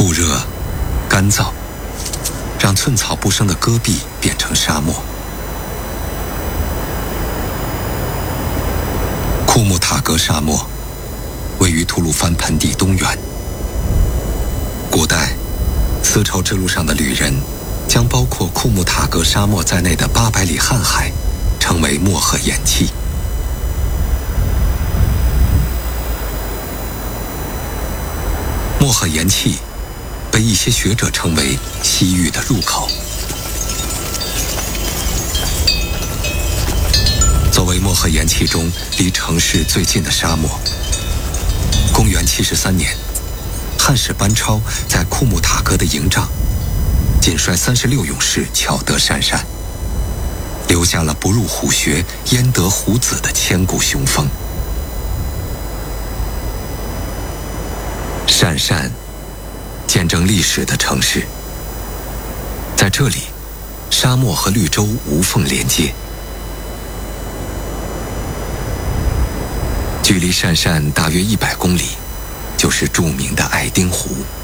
酷热、干燥，让寸草不生的戈壁变成沙漠。库木塔格沙漠位于吐鲁番盆地东缘。古代，丝绸之路上的旅人将包括库木塔格沙漠在内的800里瀚海称为漠河盐气。漠河盐气被一些学者称为西域的入口。作为漠河盐气中离城市最近的沙漠，公元73年，汉使班超在库木塔格的营帐仅率36勇士巧得鄯善，留下了不入虎穴焉得虎子的千古雄风。鄯善，见证历史的城市，在这里，沙漠和绿洲无缝连接。距离鄯善大约100公里，就是著名的爱丁湖。